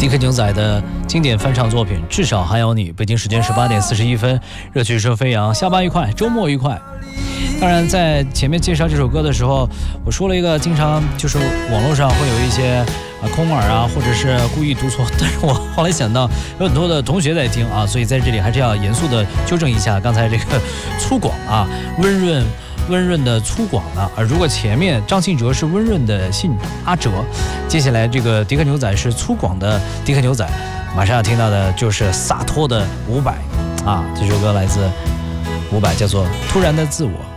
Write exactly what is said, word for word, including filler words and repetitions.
迪克牛仔的经典翻唱作品《至少还有你》。北京时间十八点四十一分，热曲声飞扬，下班愉快，周末愉快。当然，在前面介绍这首歌的时候，我说了一个经常就是网络上会有一些啊空耳啊，或者是故意读错，但是我后来想到有很多的同学在听啊，所以在这里还是要严肃的纠正一下刚才这个粗犷啊，温润。温润的粗犷呢，而如果前面张信哲是温润的信阿哲，接下来这个迪克牛仔是粗犷的迪克牛仔，马上要听到的就是洒脱的伍佰啊，这首歌来自伍佰，叫做《突然的自我》。